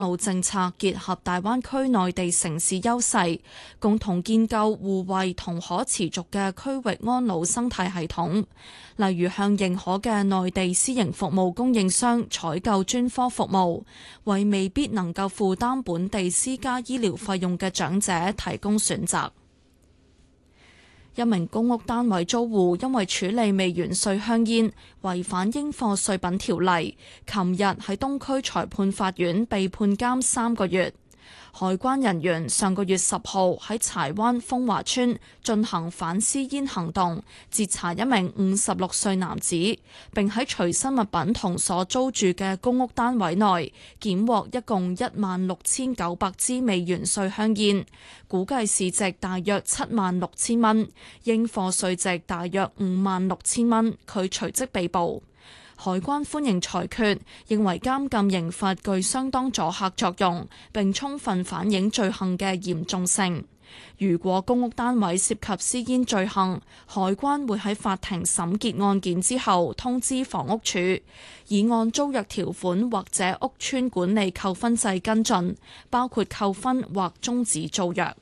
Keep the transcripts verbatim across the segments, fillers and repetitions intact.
路政策結合大灣區內地城市優勢，共同建構互惠同可持續嘅區域安老生態系統。例如向認可嘅內地私營服務供應商採購專科服務，為未必能夠負擔本地私家醫療費用嘅長者提供選擇。一名公屋單位租戶因為處理未完稅香煙，違反應課稅品條例，琴日喺東區裁判法院被判監三個月。海關人員上個月十號喺柴灣豐華村進行反私煙行動，截查一名五十六歲男子，並喺隨身物品同所租住嘅公屋單位內檢獲一共一萬六千九百支未完稅香煙，估計市值大約七萬六千蚊，應課稅值大約五萬六千蚊。佢隨即被捕。海關歡迎裁決，認為監禁刑罰具相當阻嚇作用，並充分反映罪行嘅嚴重性。如果公屋單位涉及私煙罪行，海關會喺法庭審結案件之後通知房屋署，以按租約條款或者屋邨管理扣分制跟進，包括扣分或終止租約。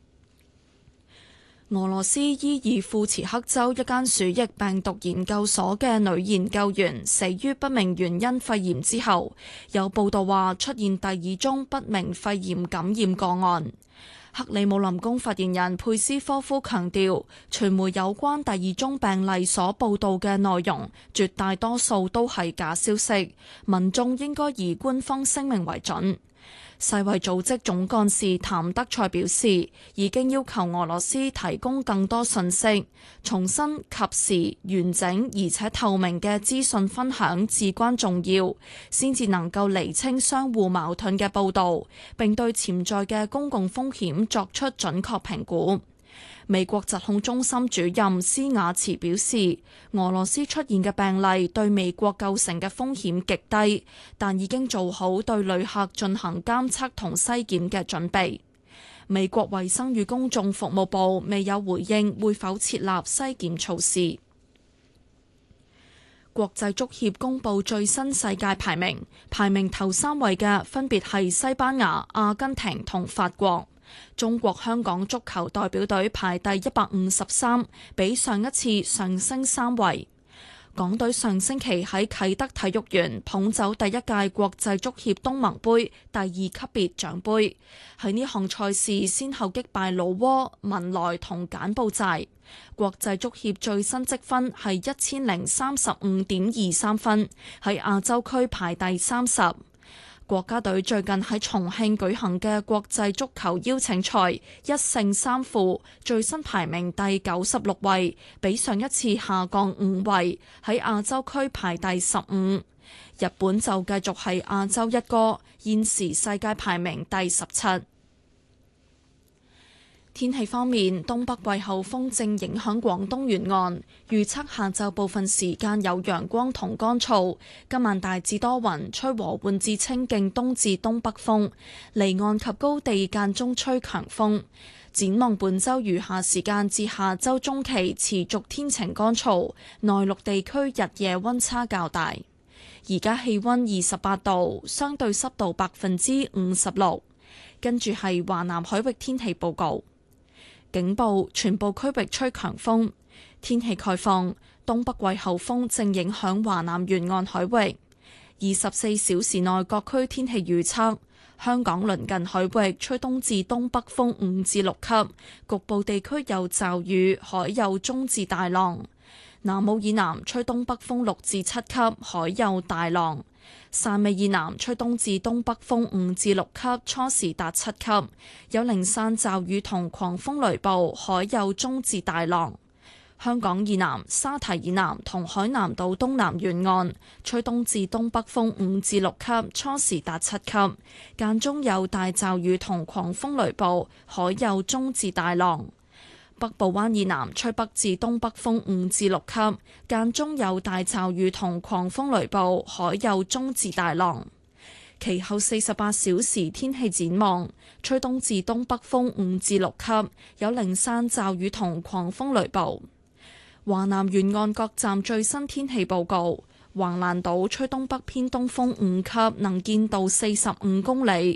俄羅斯伊爾庫茨克州一間鼠疫病毒研究所嘅女研究員死於不明原因肺炎之後，有報道話出現第二宗不明肺炎感染個案。克里姆林宮發言人佩斯科夫強調，傳媒有關第二宗病例所報道嘅內容，絕大多數都係假消息，民眾應該以官方聲明為準。世衛組織總幹事譚德塞表示，已經要求俄羅斯提供更多信息，重申及時、完整而且透明嘅資訊分享至關重要，先至能夠釐清相互矛盾嘅報導，並對潛在嘅公共風險作出準確評估。美國疾控中心主任斯瓦茨表示，俄羅斯出現嘅病例對美國構成嘅風險極低，但已經做好對旅客進行監測同篩檢嘅準備。美國衛生與公眾服務部未有回應會否設立篩檢措施。國際足協公布最新世界排名，排名頭三位嘅分別係西班牙、阿根廷同法國。中國香港足球代表隊排第一百五十三，比上一次上升三位。港隊上星期喺啟德體育園捧走第一屆國際足協東盟杯第二級別獎杯，喺呢項賽事先後擊敗老撾、文萊同柬埔寨。國際足協最新積分係一千零三十五點二三分，喺亞洲區排第三十。國家隊最近喺重慶舉行嘅國際足球邀請賽一勝三負，最新排名第九十六位，比上一次下降五位，喺亞洲區排第十五。日本就繼續係亞洲一哥，現時世界排名第十七。天氣方面，東北季候風正影響廣東沿岸，預測下晝部分時間有陽光同乾燥，今晚大致多雲，吹和緩至清勁東至東北風，離岸及高地間中吹強風。展望本週餘下時間至下週中期持續天晴乾燥，內陸地區日夜溫差較大。而家氣溫二十八度，相對濕度百分之五十六。跟住係華南海域天氣報告。警報，全部區域吹強風，天氣概況，東北季候風正影響華南沿岸海域。二十四小時內各區天氣預測，香港鄰近海域吹東至東北風五至六級，局部地區有驟雨，海有中至大浪。南澳以南吹東北風六至七級，海有大浪。汕尾以南吹東至東北風五至六級，初時達七級，有零散驟雨同狂風雷暴，海有中至大浪。香港以南、沙堤以南同海南島東南沿岸吹東至東北風五至六級，初時達七級，間中有大驟雨同狂風雷暴，海有中至大浪。北部灣以南吹北至東北風五至六級，間中有大驟雨同狂風雷暴，海有中至大浪。其後四十八小時天氣展望，吹東至東北風五至六級，有零散驟雨同狂風雷暴。華南沿岸各站最新天氣報告： 橫瀾島吹東北偏東風五級，能見度四十五公里。